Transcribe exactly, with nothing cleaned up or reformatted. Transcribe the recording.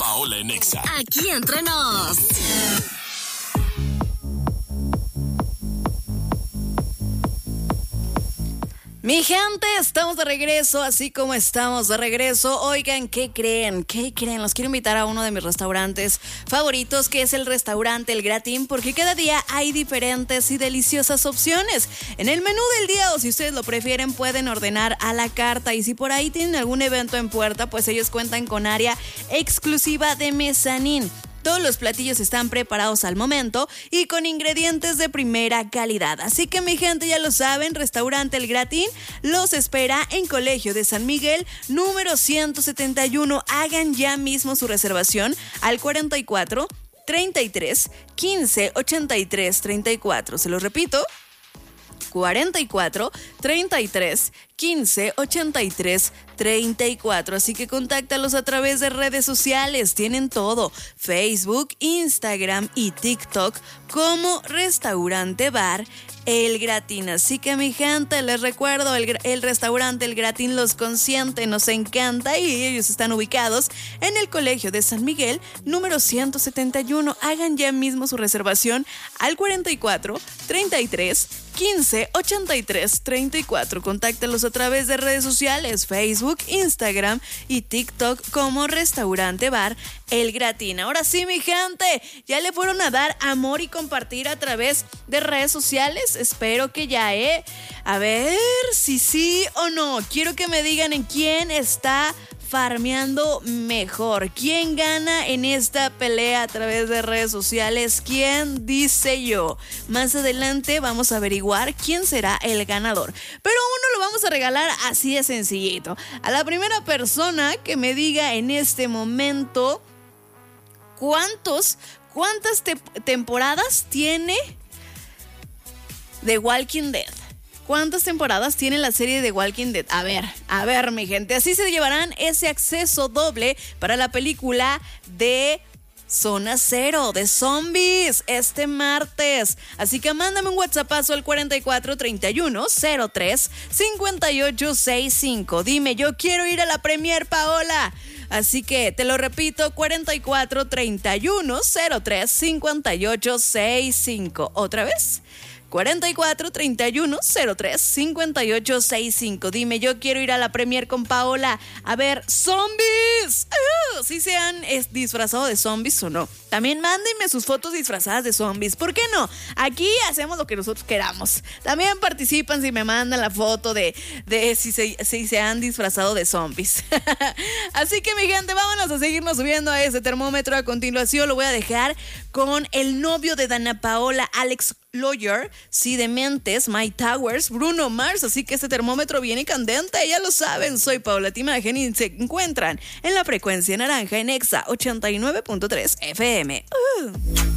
Paola en Exa. Aquí entre nos. Mi gente, estamos de regreso, así como estamos de regreso. Oigan, ¿qué creen? ¿Qué creen? Los quiero invitar a uno de mis restaurantes favoritos, que es el restaurante El Gratín, porque cada día hay diferentes y deliciosas opciones. En el menú del día, o si ustedes lo prefieren, pueden ordenar a la carta. Y si por ahí tienen algún evento en puerta, pues ellos cuentan con área exclusiva de mezanín. Todos los platillos están preparados al momento y con ingredientes de primera calidad. Así que mi gente, ya lo saben, Restaurante El Gratín los espera en Colegio de San Miguel, número ciento setenta y uno. Hagan ya mismo su reservación al cuarenta y cuatro, treinta y tres, quince, ochenta y tres, treinta y cuatro. Se los repito. cuarenta y cuatro, treinta y tres, quince, ochenta y tres, treinta y cuatro. Así que contáctalos a través de redes sociales. Tienen todo: Facebook, Instagram y TikTok como Restaurante Bar El Gratín. Así que mi gente, les recuerdo, el, el restaurante El Gratín los consiente, nos encanta, y ellos están ubicados en el Colegio de San Miguel, número ciento setenta y uno. Hagan ya mismo su reservación al cuarenta y cuatro, treinta y tres, quince, ochenta y tres, treinta y cuatro. Contáctalos a través de redes sociales, Facebook, Instagram y TikTok como Restaurante Bar El Gratín. Ahora sí, mi gente, ya le fueron a dar amor y compartir a través de redes sociales. Espero que ya, ¿eh? A ver si sí o no. Quiero que me digan en quién está farmeando mejor. ¿Quién gana en esta pelea a través de redes sociales? ¿Quién dice yo? Más adelante vamos a averiguar quién será el ganador. Pero uno lo vamos a regalar así de sencillito. A la primera persona que me diga en este momento cuántos, cuántas te- temporadas tiene The Walking Dead. ¿Cuántas temporadas tiene la serie de Walking Dead? A ver, a ver, mi gente. Así se llevarán ese acceso doble para la película de Zona Cero, de zombies, este martes. Así que mándame un WhatsAppazo al cuarenta y cuatro, treinta y uno, cero tres, cincuenta y ocho sesenta y cinco. Dime, yo quiero ir a la premier, Paola. Así que te lo repito, cuarenta y cuatro, treinta y uno, cero tres, cincuenta y ocho sesenta y cinco. ¿Otra vez? cuarenta y cuatro, treinta y uno, cero tres, cincuenta y ocho sesenta y cinco. Dime, yo quiero ir a la premier con Paola a ver zombies. Uh, si se han es, disfrazado de zombies o no. También mándenme sus fotos disfrazadas de zombies. ¿Por qué no? Aquí hacemos lo que nosotros queramos. También participan si me mandan la foto de, de si, se, si se han disfrazado de zombies. Así que mi gente, vámonos a seguirnos subiendo a ese termómetro. A continuación lo voy a dejar con el novio de Dana Paola, Alex Lawyer, sí, Dementes, My Towers, Bruno Mars. Así que este termómetro viene candente, ya lo saben. Soy Paola Timagen y se encuentran en la frecuencia naranja en Exa ochenta y nueve punto tres F M. Uh.